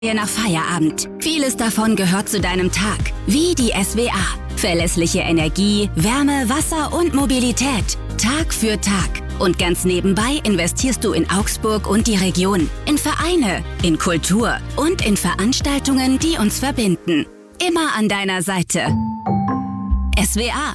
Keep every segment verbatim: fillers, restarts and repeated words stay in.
nach Feierabend. Vieles davon gehört zu deinem Tag, wie die S W A. Verlässliche Energie, Wärme, Wasser und Mobilität. Tag für Tag. Und ganz nebenbei investierst du in Augsburg und die Region. In Vereine, in Kultur und in Veranstaltungen, die uns verbinden. Immer an deiner Seite. S W A.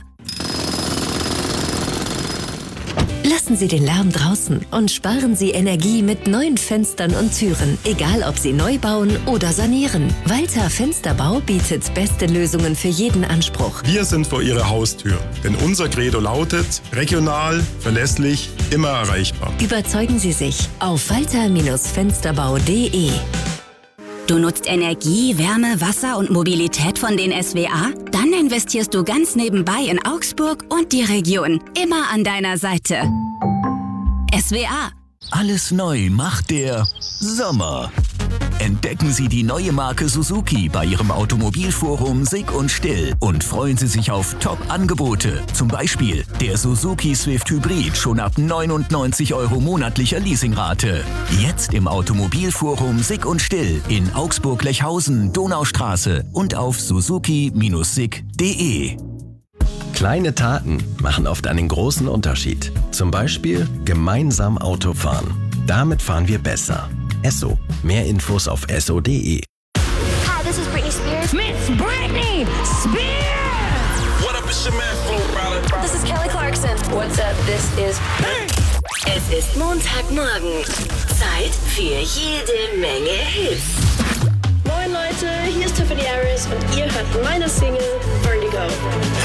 Lassen Sie den Lärm draußen und sparen Sie Energie mit neuen Fenstern und Türen, egal ob Sie neu bauen oder sanieren. Walter Fensterbau bietet beste Lösungen für jeden Anspruch. Wir sind vor Ihrer Haustür, denn unser Credo lautet: regional, verlässlich, immer erreichbar. Überzeugen Sie sich auf walter Fensterbau punkt de. Du nutzt Energie, Wärme, Wasser und Mobilität von den S W A? Dann investierst du ganz nebenbei in Augsburg und die Region. Immer an deiner Seite. S W A. Alles neu macht der Sommer. Entdecken Sie die neue Marke Suzuki bei Ihrem Automobilforum Sick und Still und freuen Sie sich auf Top-Angebote. Zum Beispiel der Suzuki Swift Hybrid schon ab neunundneunzig Euro monatlicher Leasingrate. Jetzt im Automobilforum Sick und Still in Augsburg-Lechhausen, Donaustraße und auf suzuki Bindestrich sick punkt de. Kleine Taten machen oft einen großen Unterschied. Zum Beispiel gemeinsam Auto fahren. Damit fahren wir besser. Esso. Mehr Infos auf esso punkt de. Hi, this is Britney Spears. Miss Britney Spears! What up, it's your man, Flo Rida. This is Kelly Clarkson. What's up, this is... Es ist Montagmorgen. Zeit für jede Menge Hits. Moin Leute, hier ist Tiffany Harris und ihr hört meine Single Vertigo.